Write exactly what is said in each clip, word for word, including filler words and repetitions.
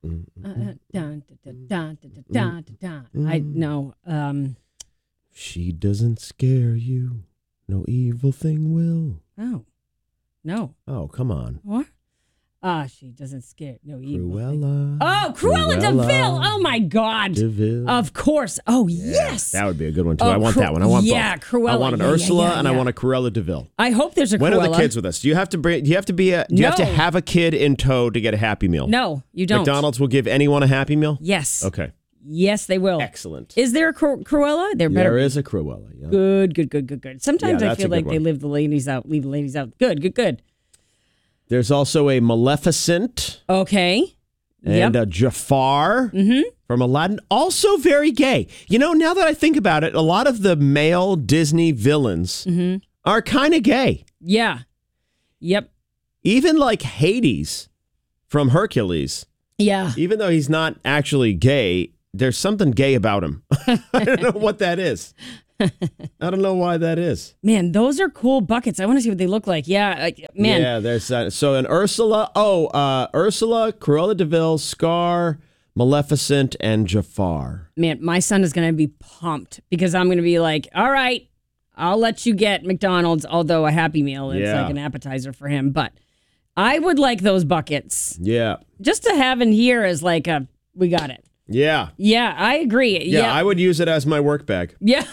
Uh, dun, dun, dun, dun, dun, dun, dun. I know. Um, she doesn't scare you. No evil thing will. oh, no. Oh, come on. What? Ah, she doesn't scare. No evil. Cruella. Oh, Cruella, Cruella DeVille. Oh, my God. DeVille. Of course. Oh, Yeah, yes. that would be a good one, too. Oh, I want Cru- that one. I want yeah, both. Cruella. I want an Yeah, yeah, Ursula, yeah, and I yeah. want a Cruella DeVille. I hope there's a When Cruella. are the kids with us? Do you have to bring? Do you have to be a? Do you have to No. have a kid in tow to get a Happy Meal? No, you don't. McDonald's will give anyone a Happy Meal. Yes. Okay. Yes, they will. Excellent. Is there a Cru- Cruella? There better There be. is a Cruella. Yeah. Good, good, good, good, good. Sometimes Yeah, I that's feel a good like they one. leave the ladies out. Leave the ladies out. Good, good, good. There's also a Maleficent Okay. and Yep. a Jafar Mm-hmm. from Aladdin. Also very gay. You know, now that I think about it, a lot of the male Disney villains Mm-hmm. are kind of gay. Yeah. Yep. Even like Hades from Hercules. Yeah. Even though he's not actually gay, there's something gay about him. I don't know what that is. I don't know why that is. Man, those are cool buckets. I want to see what they look like. Yeah. Like, man. Yeah, there's uh, so an Ursula. Oh, uh, Ursula, Cruella DeVille, Scar, Maleficent, and Jafar. Man, my son is going to be pumped because I'm going to be like, all right, I'll let you get McDonald's, although a Happy Meal is Yeah. like an appetizer for him. But I would like those buckets Yeah, just to have in here as like a, we got it. yeah, Yeah, I agree. yeah. Yeah. I would use it as my work bag. yeah.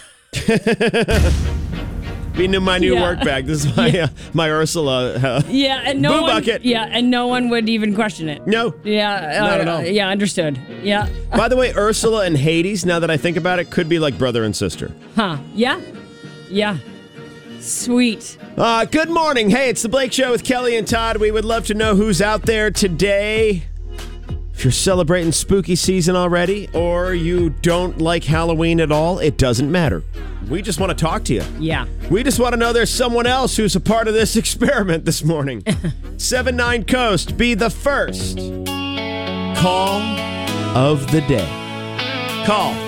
Be new my new Yeah. work bag. This is my uh, my Ursula. Uh, Yeah, and no Boo one, bucket. Yeah, and no one would even question it. no. Yeah, Not uh, at all. Yeah, understood. Yeah, By the way, Ursula and Hades. Now that I think about it, could be like brother and sister. huh? Yeah, yeah. Sweet. Uh, good morning. Hey, it's the Blake Show with Kelly and Todd. We would love to know who's out there today. If you're celebrating spooky season already, or you don't like Halloween at all, it doesn't matter. We just want to talk to you. Yeah. We just want to know there's someone else who's a part of this experiment this morning. seven nine Coast, be the first call of the day. Call